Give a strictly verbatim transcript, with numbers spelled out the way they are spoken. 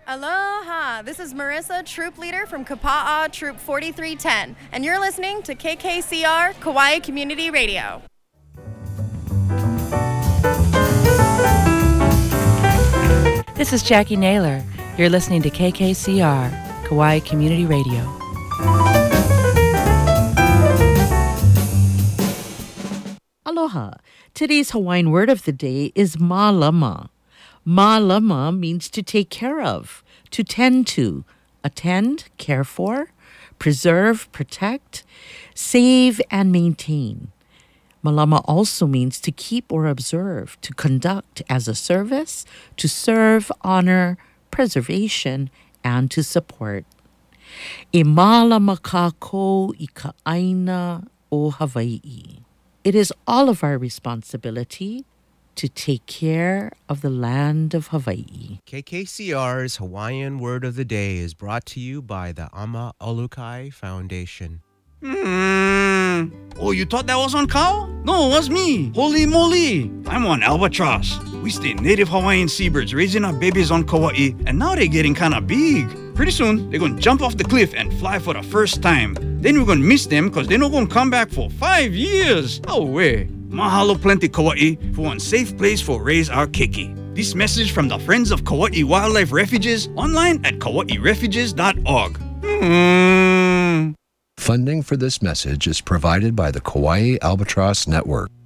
Aloha! This is Marissa, troop leader from Kapa'a Troop forty-three ten, and you're listening to K K C R Kauai Community Radio. This is Jackie Naylor. You're listening to K K C R Kauai Community Radio. Aloha. Today's Hawaiian word of the day is mālama. Mālama means to take care of, to tend to, attend, care for, preserve, protect, save, and maintain. Malama also means to keep or observe, to conduct as a service, to serve, honor, preservation, and to support. E mālama kākou I ka ʻaina o Hawaii. It is all of our responsibility to take care of the land of Hawaii. K K C R's Hawaiian Word of the Day is brought to you by the Ama Olukai Foundation. Mm. Oh, you thought that was on cow? No, it was me. Holy moly. I'm on albatross. We stay native Hawaiian seabirds raising our babies on Kauai, and now they're getting kind of big. Pretty soon, they're going to jump off the cliff and fly for the first time. Then we're going to miss them because they're not going to come back for five years. Oh, way. Mahalo plenty Kauai for one safe place for raise our keiki. This message from the Friends of Kauai Wildlife Refuges online at kauai refuges dot org. Mm. Funding for this message is provided by the Kauai Albatross Network.